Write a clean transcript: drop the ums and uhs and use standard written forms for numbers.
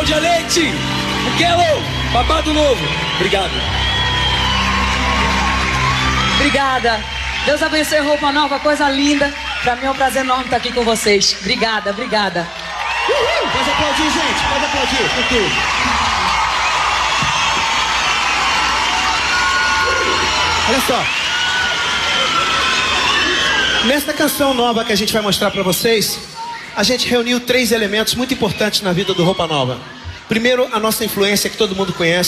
Cláudia Leite, Miguelo, babado novo. Obrigado. Obrigada. Deus abençoe Roupa Nova, coisa linda. Pra mim é um prazer enorme estar aqui com vocês. Obrigada, obrigada. Pode aplaudir, gente. Pode aplaudir. Com tudo. Olha só. Nesta canção nova que a gente vai mostrar pra vocês, a gente reuniu 3 elementos muito importantes na vida do Roupa Nova. Primeiro, a nossa influência que todo mundo conhece.